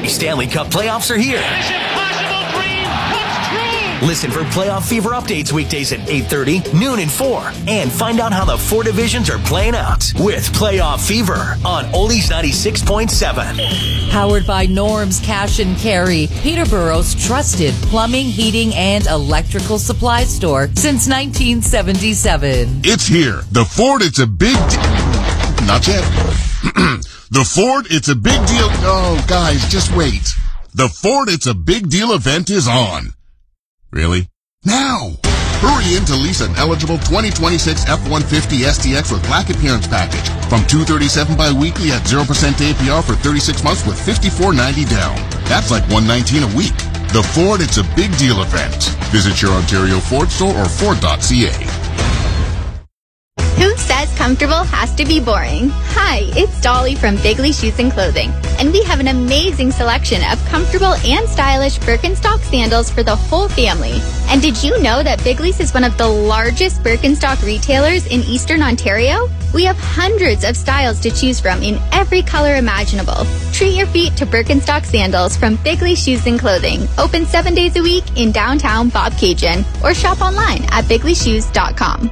Stanley Cup playoffs are here. This impossible dream comes true. Listen for Playoff Fever updates weekdays at 8:30, noon, and 4. And find out how the 4 divisions are playing out with Playoff Fever on Oldies 96.7. Powered by Norm's Cash and Carry, Peterborough's trusted plumbing, heating, and electrical supply store since 1977. It's here. The Ford, it's a big Not yet. The Ford, it's a big deal. Oh, guys, just wait. The Ford, it's a big deal event is on. Really? Now! Hurry in to lease an eligible 2026 F-150 STX with black appearance package from $237 bi-weekly at 0% APR for 36 months with $54.90 down. That's like $119 a week. The Ford, it's a big deal event. Visit your Ontario Ford store or Ford.ca. Who says comfortable has to be boring? Hi, it's Dolly from Bigley Shoes and Clothing, and we have an amazing selection of comfortable and stylish Birkenstock sandals for the whole family. And did you know that Bigley's is one of the largest Birkenstock retailers in Eastern Ontario? We have hundreds of styles to choose from in every color imaginable. Treat your feet to Birkenstock sandals from Bigley Shoes and Clothing, open 7 days a week in downtown Bobcaygeon, or shop online at bigleyshoes.com.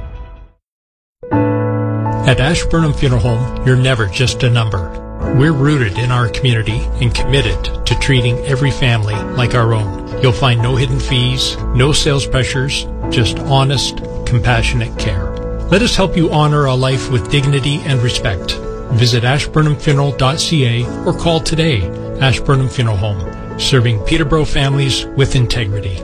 At Ashburnham Funeral Home, you're never just a number. We're rooted in our community and committed to treating every family like our own. You'll find no hidden fees, no sales pressures, just honest, compassionate care. Let us help you honor a life with dignity and respect. Visit ashburnhamfuneral.ca or call today. Ashburnham Funeral Home, serving Peterborough families with integrity.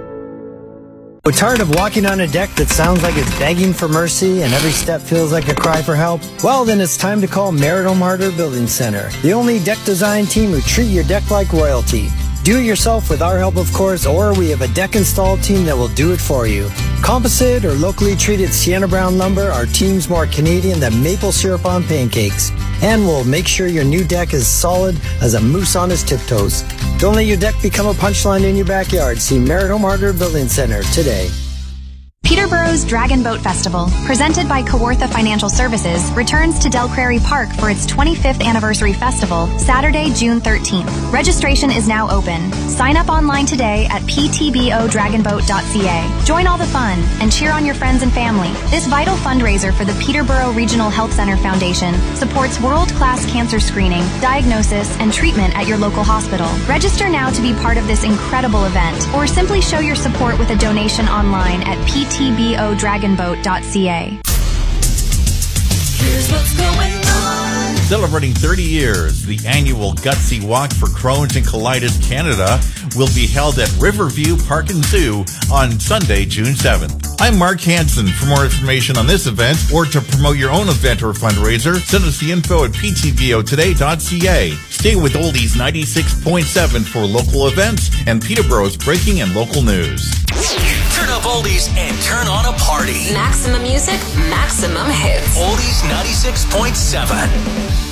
Tired of walking on a deck that sounds like it's begging for mercy and every step feels like a cry for help? Well, then it's time to call Merritt Martyr Building Center, the only deck design team who treat your deck like royalty. Do it yourself with our help, of course, or we have a deck install team that will do it for you. Composite or locally treated Sienna Brown lumber, our team's more Canadian than maple syrup on pancakes. And we'll make sure your new deck is solid as a moose on his tiptoes. Don't let your deck become a punchline in your backyard. See Merritt Martyr Building Center today. Peterborough's Dragon Boat Festival, presented by Kawartha Financial Services, returns to Del Prairie Park for its 25th anniversary festival, Saturday, June 13th. Registration is now open. Sign up online today at ptbodragonboat.ca. Join all the fun and cheer on your friends and family. This vital fundraiser for the Peterborough Regional Health Center Foundation supports world-class cancer screening, diagnosis, and treatment at your local hospital. Register now to be part of this incredible event, or simply show your support with a donation online at ptbodragonboat.ca. Here's what's going on. Celebrating 30 years, the annual Gutsy Walk for Crohn's and Colitis Canada will be held at Riverview Park and Zoo on Sunday, June 7th. I'm Mark Hansen. For more information on this event or to promote your own event or fundraiser, send us the info at ptbotoday.ca. Stay with Oldies 96.7 for local events and Peterborough's breaking and local news. Turn up Oldies and turn on a party. Maximum music, maximum hits. Oldies 96.7.